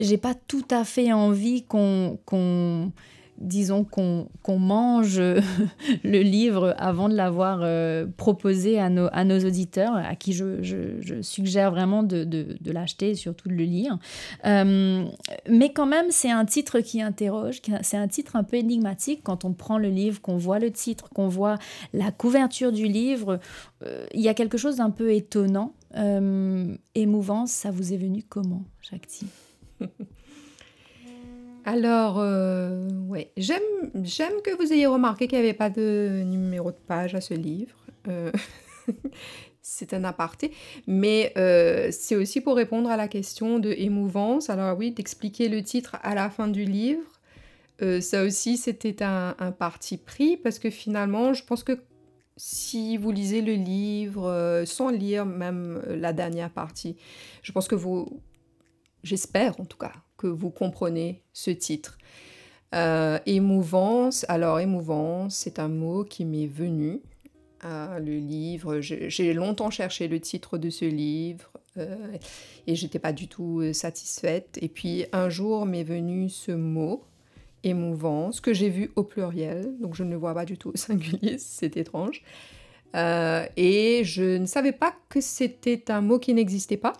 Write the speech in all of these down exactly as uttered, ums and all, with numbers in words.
j'ai pas tout à fait envie qu'on, qu'on disons qu'on, qu'on mange le livre avant de l'avoir euh, proposé à nos, à nos auditeurs, à qui je, je, je suggère vraiment de, de, de l'acheter et surtout de le lire. Euh, mais quand même, c'est un titre qui interroge, c'est un titre un peu énigmatique. Quand on prend le livre, qu'on voit le titre, qu'on voit la couverture du livre, euh, il y a quelque chose d'un peu étonnant, euh, émouvant. Ça vous est venu comment, Shakti ? Alors, euh, ouais, j'aime, j'aime que vous ayez remarqué qu'il n'y avait pas de numéro de page à ce livre. Euh, c'est un aparté. Mais euh, c'est aussi pour répondre à la question de émouvance. Alors oui, d'expliquer le titre à la fin du livre. Euh, ça aussi, c'était un, un parti pris parce que finalement, je pense que si vous lisez le livre euh, sans lire même euh, la dernière partie, je pense que vous, j'espère en tout cas, que vous comprenez ce titre. Euh, émouvance, alors émouvance, c'est un mot qui m'est venu. Euh, le livre, j'ai, j'ai longtemps cherché le titre de ce livre euh, et j'étais pas du tout satisfaite. Et puis un jour m'est venu ce mot, émouvance, que j'ai vu au pluriel, donc je ne le vois pas du tout au singulier, c'est étrange. Euh, et je ne savais pas que c'était un mot qui n'existait pas.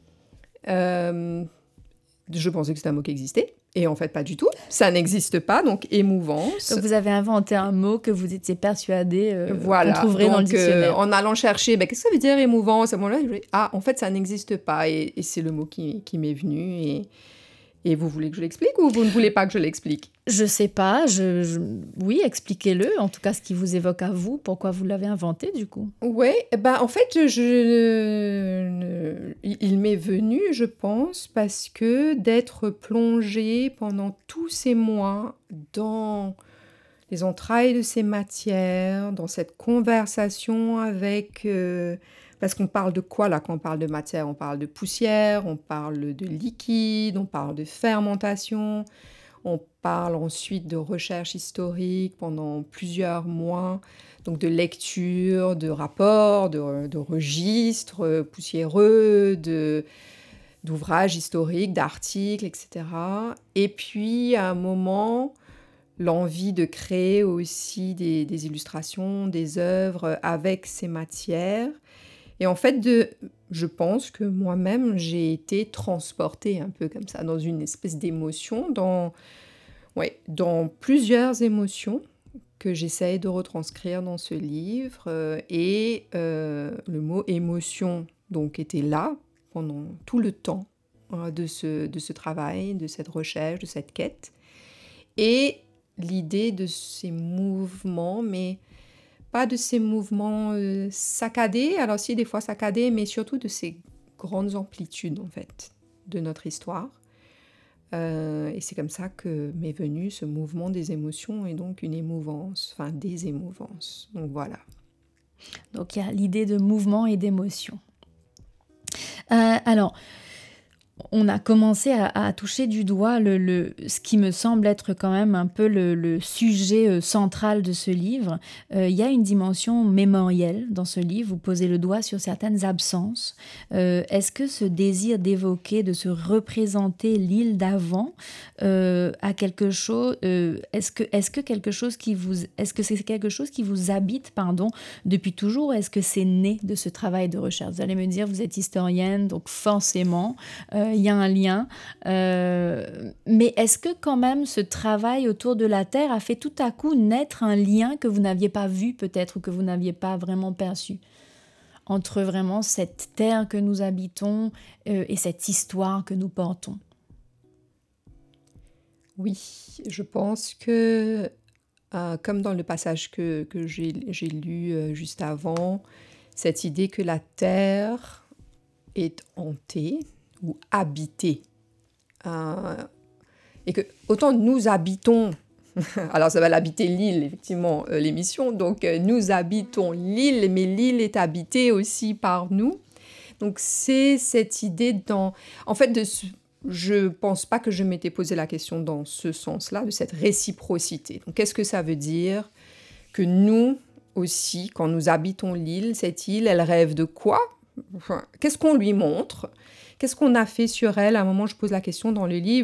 Euh, Je pensais que c'était un mot qui existait. Et en fait, pas du tout. Ça n'existe pas, donc émouvance. Donc vous avez inventé un mot que vous étiez persuadé euh, voilà. qu'on trouverait donc, dans le dictionnaire. Euh, en allant chercher, ben, qu'est-ce que ça veut dire émouvance? À ce moment-là, je dis, ah, en fait, ça n'existe pas. Et, et c'est le mot qui, qui m'est venu. Et, et vous voulez que je l'explique ou vous ne voulez pas que je l'explique? Je sais pas. Je, je... Oui, expliquez-le. En tout cas, ce qui vous évoque à vous. Pourquoi vous l'avez inventé, du coup? Oui, ben, en fait, je... il m'est venu, je pense, parce que d'être plongée pendant tous ces mois dans les entrailles de ces matières, dans cette conversation avec... Euh, parce qu'on parle de quoi là quand on parle de matière? On parle de poussière, on parle de liquide, on parle de fermentation, on parle ensuite de recherche historique pendant plusieurs mois, donc de lecture, de rapports, de, de registres poussiéreux, de, d'ouvrages historiques, d'articles, et cetera. Et puis à un moment... l'envie de créer aussi des, des illustrations, des œuvres avec ces matières. Et en fait, de, je pense que moi-même, j'ai été transportée un peu comme ça, dans une espèce d'émotion, dans, ouais, dans plusieurs émotions que j'essaye de retranscrire dans ce livre. Et euh, le mot émotion, donc, était là pendant tout le temps euh, de, ce, de ce travail, de cette recherche, de cette quête. Et l'idée de ces mouvements, mais pas de ces mouvements euh, saccadés, alors si des fois saccadés, mais surtout de ces grandes amplitudes en fait de notre histoire. Euh, et c'est comme ça que m'est venu ce mouvement des émotions et donc une émouvance, enfin des émouvances. Donc voilà. Donc il y a l'idée de mouvement et d'émotion. Euh, alors... On a commencé à, à toucher du doigt le, le, ce qui me semble être quand même un peu le, le sujet euh, central de ce livre. Euh, il y a une dimension mémorielle dans ce livre. Vous posez le doigt sur certaines absences. Euh, est-ce que ce désir d'évoquer, de se représenter l'île d'avant, euh, a quelque chose euh, Est-ce que, est-ce que quelque chose qui vous, est-ce que c'est quelque chose qui vous habite, pardon, depuis toujours? Est-ce que c'est né de ce travail de recherche? Vous allez me dire, vous êtes historienne, donc forcément. Euh, il y a un lien. Euh, mais est-ce que quand même ce travail autour de la Terre a fait tout à coup naître un lien que vous n'aviez pas vu peut-être ou que vous n'aviez pas vraiment perçu entre vraiment cette Terre que nous habitons euh, et cette histoire que nous portons? Oui, je pense que, euh, comme dans le passage que, que j'ai, j'ai lu euh, juste avant, cette idée que la Terre est hantée, ou habiter. Euh, et que autant nous habitons, alors ça va l'habiter l'île, effectivement, euh, l'émission, donc euh, nous habitons l'île, mais l'île est habitée aussi par nous. Donc c'est cette idée dans... En fait, de, je pense pas que je m'étais posé la question dans ce sens-là, de cette réciprocité. Donc qu'est-ce que ça veut dire que nous aussi, quand nous habitons l'île, cette île, elle rêve de quoi ? Enfin, qu'est-ce qu'on lui montre? Qu'est-ce qu'on a fait sur elle? À un moment, je pose la question dans le livre.